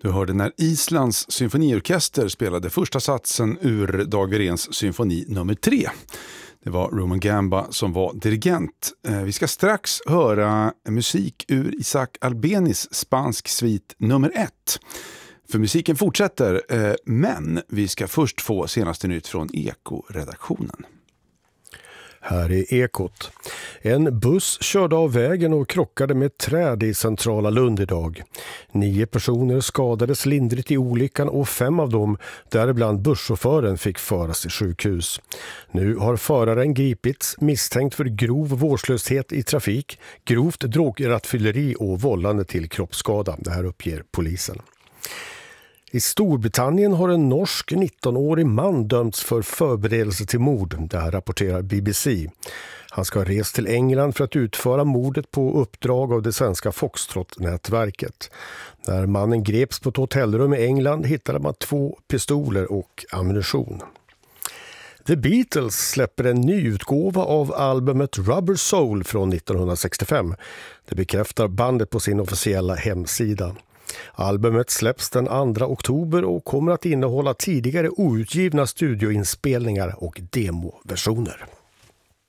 Du hörde när Islands symfoniorkester spelade första satsen ur Dag Wirens symfoni nummer 3. Det var Roman Gamba som var dirigent. Vi ska strax höra musik ur Isaac Albenis spansk svit nummer 1. För musiken fortsätter, men vi ska först få senaste nytt från Eko-redaktionen. Här är Ekot. En buss körde av vägen och krockade med ett träd i centrala Lund idag. 9 personer skadades lindrigt i olyckan och 5 av dem, däribland busschauffören, fick föras till sjukhus. Nu har föraren gripits misstänkt för grov vårdslöshet i trafik, grovt drograttfylleri och vållande till kroppsskada. Det här uppger polisen. I Storbritannien har en norsk 19-årig man dömts för förberedelse till mord. Det här rapporterar BBC. Han ska ha rest till England för att utföra mordet på uppdrag av det svenska Foxtrot-nätverket. När mannen greps på ett hotellrum i England hittade man 2 pistoler och ammunition. The Beatles släpper en nyutgåva av albumet Rubber Soul från 1965. Det bekräftar bandet på sin officiella hemsida. Albumet släpps den 2 oktober och kommer att innehålla tidigare outgivna studioinspelningar och demoversioner.